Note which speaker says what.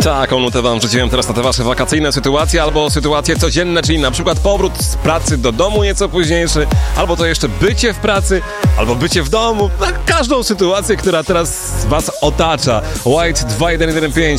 Speaker 1: Taką nutę wam wrzuciłem teraz na te wasze wakacyjne sytuacje albo sytuacje codzienne, czyli na przykład powrót z pracy do domu nieco późniejszy, albo to jeszcze bycie w pracy, albo bycie w domu. Na każdą sytuację, która teraz was otacza. White 2115